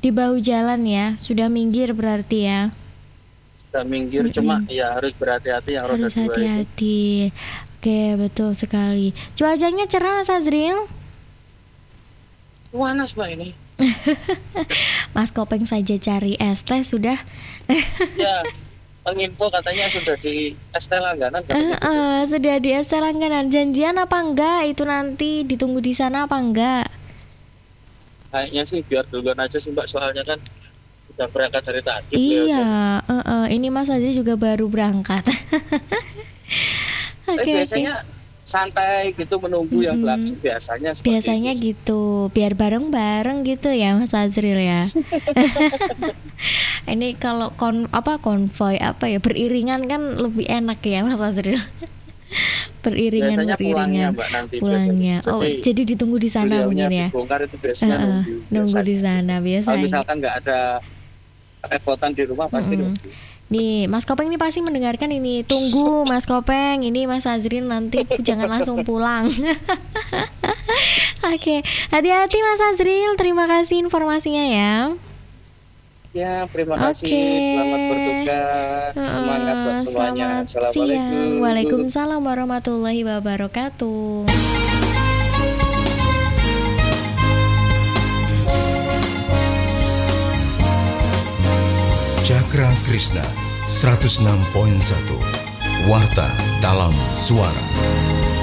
Di bahu jalan ya, sudah minggir berarti ya. Sudah minggir, cuma ya harus berhati-hati yang roda Harus 2 itu. hati-hati. Oke, betul sekali. Cuacanya cerah Mas Azril. Panas Mbak ini. Mas Kopeng saja cari es teh sudah. Ya, penginfo katanya sudah di ST langganan katanya gitu. Sudah di es teh langganan. Janjian apa enggak? Itu nanti ditunggu di sana apa enggak? Kayaknya sih biar duluan aja sih Mbak, soalnya kan udah berangkat dari tadi beliaunya. Iya, ini Mas Azril juga baru berangkat. Oke, Biasanya santai gitu menunggu yang belakang biasanya seperti biasanya itu. gitu, biar bareng-bareng gitu ya Mas Azril ya. Ini kalau konvoy apa ya, beriringan kan lebih enak ya Mas Azril. Biasanya pulangnya Mbak nanti Pulangnya. biasanya. Oh, jadi ditunggu di sana beliaunya mungkin ya. habis bongkar itu biasanya Nunggu di biasanya. sana Kalau biasanya. misalkan nggak ada repotan di rumah pasti nunggu. Nih, Mas Kopeng ini pasti mendengarkan ini. Tunggu Mas Kopeng, ini Mas Azril nanti jangan langsung pulang. Oke, hati-hati Mas Azril. Terima kasih informasinya ya. Ya, terima kasih. Selamat bertugas. Semangat buat semuanya. Selamat Assalamualaikum. siang. Waalaikumsalam warahmatullahi wabarakatuh. Cakra Krishna 106.1 Warta dalam Suara.